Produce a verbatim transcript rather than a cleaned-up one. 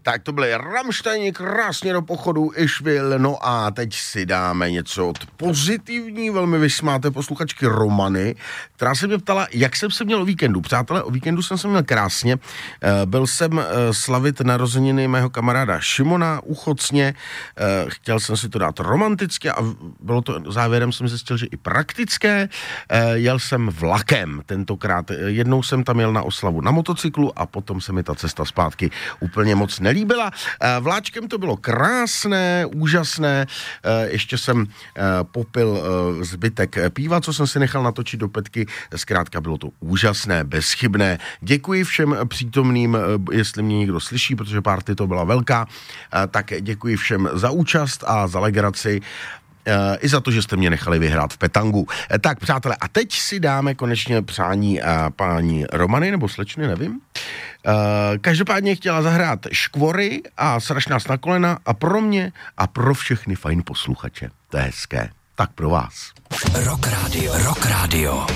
Tak to byly Rammsteini, krásně do pochodu, Išvil, no a teď si dáme něco od pozitivní, velmi vysmáté posluchačky Romany, která se mě ptala, jak jsem se měl o víkendu. Přátelé, o víkendu jsem se měl krásně. Byl jsem slavit narozeniny mého kamaráda Šimona Uchocně, chtěl jsem si to dát romanticky a bylo to, závěrem jsem zjistil, že i praktické. Jel jsem vlakem tentokrát. Jednou jsem tam jel na oslavu na motocyklu a potom se mi ta cesta zpátky úplně moc nelíbila. Vláčkem to bylo krásné, úžasné. Ještě jsem popil zbytek piva, co jsem si nechal natočit do petky. Zkrátka bylo to úžasné, bezchybné. Děkuji všem přítomným, jestli mě někdo slyší, protože party to byla velká, tak děkuji všem za účast a za legraci. I za to, že jste mě nechali vyhrát v petangu. Tak, přátelé, a teď si dáme konečně přání paní Romany, nebo slečny, nevím. Každopádně chtěla zahrát Škvory a Sraž nás na kolena a pro mě a pro všechny fajn posluchače. To je hezké. Tak pro vás. Rock Radio. Rock Radio.